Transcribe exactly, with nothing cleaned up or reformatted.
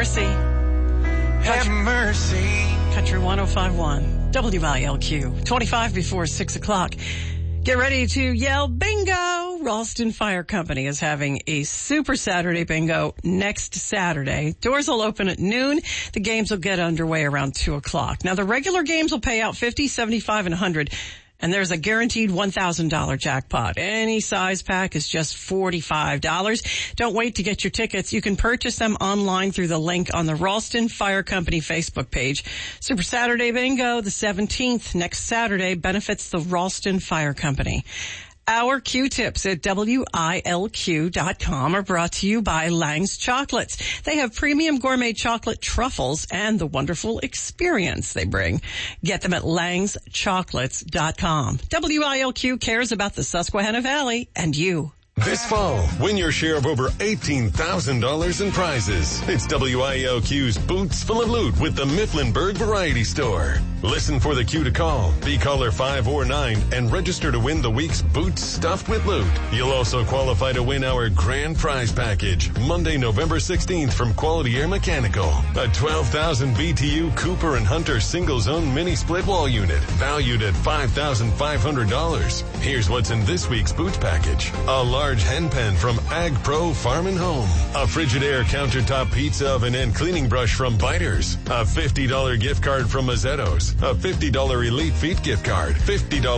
mercy. Have mercy. Country one oh five point one, W I L Q, twenty-five before six o'clock. Get ready to yell bingo. Ralston Fire Company is having a Super Saturday bingo next Saturday. Doors will open at noon. The games will get underway around two o'clock. Now, the regular games will pay out fifty, seventy-five, and one hundred. And there's a guaranteed one thousand dollars jackpot. Any size pack is just forty-five dollars. Don't wait to get your tickets. You can purchase them online through the link on the Ralston Fire Company Facebook page. Super Saturday Bingo, the seventeenth, next Saturday, benefits the Ralston Fire Company. Our Q-tips at W I L Q dot com are brought to you by Lang's Chocolates. They have premium gourmet chocolate truffles and the wonderful experience they bring. Get them at Langs Chocolates dot com. W I L Q cares about the Susquehanna Valley and you. This fall, win your share of over eighteen thousand dollars in prizes. It's W I L Q's Boots Full of Loot with the Mifflinburg Variety Store. Listen for the cue to call. Be caller five or nine and register to win the week's Boots Stuffed with Loot. You'll also qualify to win our grand prize package Monday, November sixteenth from Quality Air Mechanical. A twelve thousand B T U Cooper and Hunter single-zone mini split wall unit valued at five thousand five hundred dollars. Here's what's in this week's Boots package. A large hen pen from Ag Pro Farm and Home. A Frigidaire countertop pizza oven and cleaning brush from Biters. A fifty dollars gift card from Mazzetto's. A fifty dollars Elite Feet gift card. fifty dollars